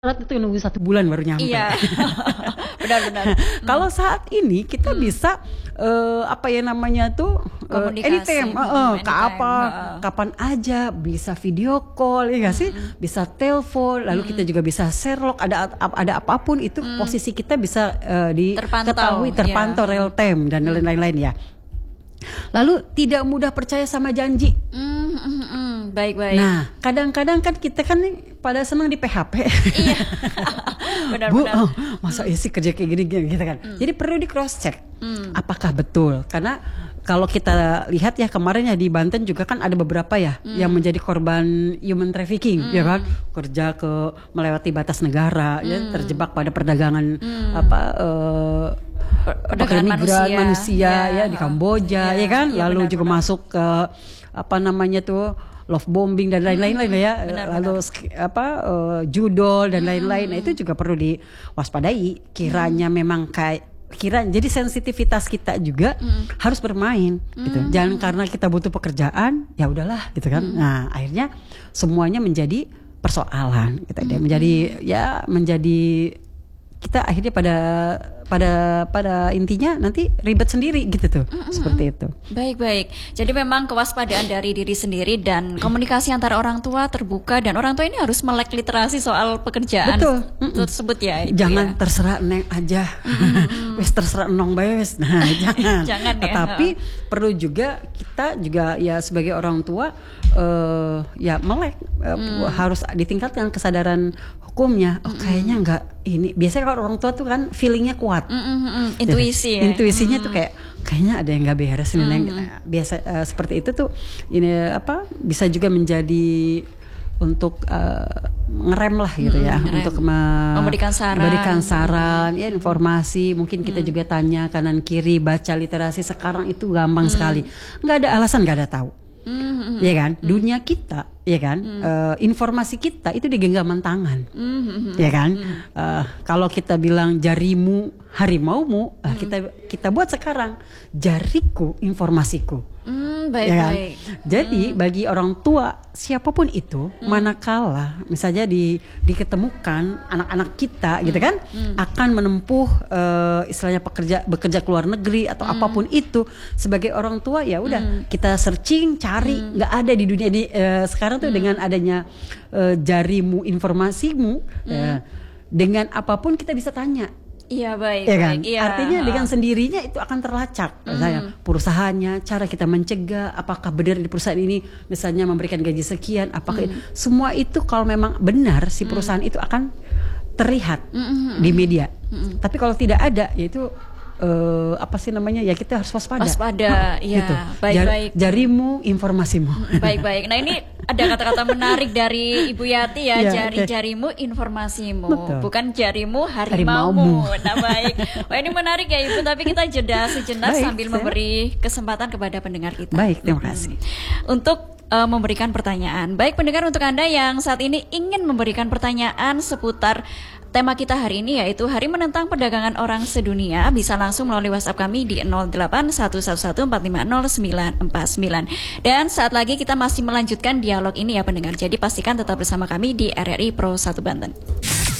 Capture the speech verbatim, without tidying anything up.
Itu nunggu satu bulan baru nyampe. Iya, benar-benar. Kalau saat ini kita hmm. bisa uh, apa ya namanya tuh uh, anytime, uh, uh, ke apa, uh. kapan aja bisa video call, ya nggak sih? Hmm. Bisa telepon, lalu hmm. kita juga bisa share log. Ada ada apapun itu hmm. posisi kita bisa uh, diketahui, terpantau yeah. real time dan hmm. lain-lain ya. Lalu tidak mudah percaya sama janji. Mm, mm, mm, baik baik. Nah, kadang-kadang kan kita kan nih pada senang di P H P. Iya. Bu, oh, masa isi kerja kayak gini-gini gitu kan. Mm. Jadi perlu di cross check. Mm. Apakah betul? Karena kalau kita lihat ya kemarin ya di Banten juga kan ada beberapa ya mm. yang menjadi korban human trafficking, mm. ya kan, kerja ke melewati batas negara, mm. ya terjebak pada perdagangan mm. apa. Uh, perdagangan migran manusia, manusia ya, ya di Kamboja ya, ya kan ya, lalu benar, juga benar. masuk ke apa namanya tuh love bombing dan lain-lain hmm, ya benar, lalu benar. apa uh, judol dan lain-lain hmm. nah, itu juga perlu diwaspadai kiranya hmm. memang kayak kira jadi sensitivitas kita juga hmm. harus bermain hmm. gitu jangan karena kita butuh pekerjaan ya udahlah gitu kan hmm. nah akhirnya semuanya menjadi persoalan gitu hmm. menjadi ya menjadi kita akhirnya pada pada pada intinya nanti ribet sendiri gitu tuh mm-hmm. seperti itu. Baik baik. Jadi memang kewaspadaan dari diri sendiri dan komunikasi antara orang tua terbuka dan orang tua ini harus melek literasi soal pekerjaan Betul. tersebut ya. Jangan ya. terserah neng aja, mm-hmm. wes terserah nong bae wes. Nah jangan. Jangan ya. Tetapi perlu juga kita juga ya sebagai orang tua uh, ya melek uh, mm. harus ditingkatkan kesadaran hukumnya. Oh kayaknya enggak ini. Biasanya kalau orang tua tuh kan feelingnya kuat. Mm-hmm. Intuisi ya. Intuisinya mm. tuh kayak kayaknya ada yang nggak beres mm. yang biasa uh, seperti itu tuh ini apa bisa juga menjadi untuk uh, ngerem lah gitu mm, ya ngerem. Untuk me- memberikan saran memberikan saran ya informasi mungkin kita mm. juga tanya kanan kiri baca literasi sekarang itu gampang mm. sekali nggak ada alasan nggak ada tahu mm-hmm. ya kan mm. dunia kita ya kan mm. uh, informasi kita itu di genggaman tangan mm-hmm. ya kan mm. uh, kalau kita bilang jarimu harimaumu mm. uh, kita kita buat sekarang jariku informasiku mm, baik ya kan? baik jadi mm. bagi orang tua siapapun itu mm. manakala misalnya di diketemukan anak-anak kita mm. gitu kan mm. akan menempuh uh, istilahnya pekerja bekerja ke luar negeri atau mm. apapun itu sebagai orang tua ya udah mm. kita searching cari nggak mm. ada di dunia di uh, sekarang tuh hmm. dengan adanya uh, jarimu informasimu hmm. ya, dengan apapun kita bisa tanya. Iya baik. Ya kan? Baik, iya. Artinya dengan sendirinya itu akan terlacak. Hmm. Misalnya perusahaannya, cara kita mencegah, apakah benar di perusahaan ini misalnya memberikan gaji sekian, apakah hmm. itu, semua itu kalau memang benar si perusahaan hmm. itu akan terlihat hmm. di media. Hmm. Tapi kalau tidak ada, yaitu Uh, apa sih namanya ya kita harus waspada. Waspada, ya. Gitu. Baik-baik. Jar, jarimu, informasimu. Baik-baik. Nah ini ada kata-kata menarik dari Ibu Yati ya. ya Jari-jarimu, informasimu, betul. Bukan jarimu, harimaumu. Nah baik. Wah ini menarik ya Ibu. Tapi kita jeda sejenak baik, sambil saya... memberi kesempatan kepada pendengar kita. Baik, terima kasih. Untuk uh, memberikan pertanyaan. Baik pendengar untuk Anda yang saat ini ingin memberikan pertanyaan seputar tema kita hari ini yaitu Hari Menentang Perdagangan Orang Sedunia bisa langsung melalui WhatsApp kami di nol delapan satu satu satu empat lima nol sembilan empat sembilan. Dan saat lagi kita masih melanjutkan dialog ini ya pendengar. Jadi pastikan tetap bersama kami di R R I Pro satu Banten.